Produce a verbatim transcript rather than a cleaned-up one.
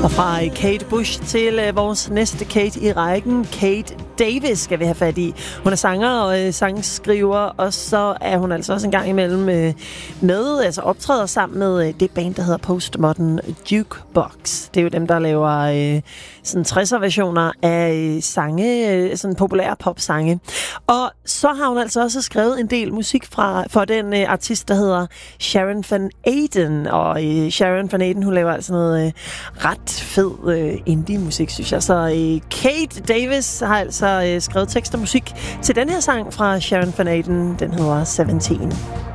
Og fra Kate Bush til uh, vores næste Kate i rækken, Kate Davis, skal vi have fat i. Hun er sanger og uh, sangskriver, og så er hun altså også en gang imellem uh, med, altså optræder sammen med uh, det band, der hedder Postmodern Jukebox. Det er jo dem, der laver uh, sådan tresser-versioner af uh, sange, uh, sådan populære popsange. Og så har hun altså også skrevet en del musik fra, for den uh, artist, der hedder Sharon Van Eden. Og uh, Sharon Van Eden, hun laver altså noget uh, ret fed uh, indie-musik, synes jeg. Så uh, Kate Davis har altså uh, skrevet tekst og musik til den her sang fra Sharon Van Eden. Den hedder sytten.